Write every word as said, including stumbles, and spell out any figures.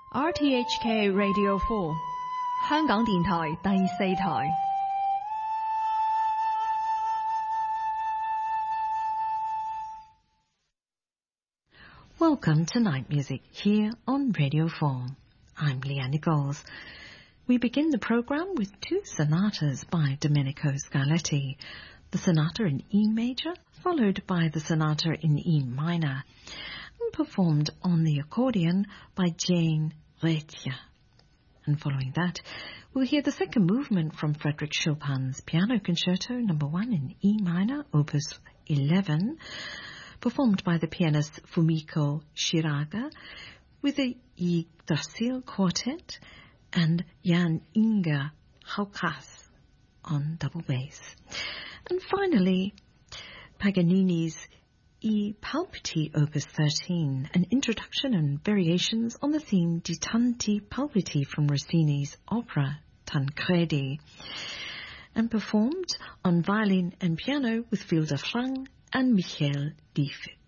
R T H K Radio four 香港電台第四台。 Welcome to Night Music here on Radio four. I'm Leah Nichols. We begin the program with two sonatas by Domenico Scarlatti, the sonata in E major, followed by the sonata in E minor, and performed on the accordion by Jane Rethia. And following that, we'll hear the second movement from Frédéric Chopin's Piano Concerto number one in E minor, opus eleven, performed by the pianist Fumiko Shiraga with the Yggdrasil Quartet and Jan Inge Haukas on double bass. And finally, Paganini's E Palpiti opus thirteen, an introduction and variations on the theme Di Tanti Palpiti from Rossini's opera Tancredi, and performed on violin and piano with Wilder Frank and Michael Liefeld.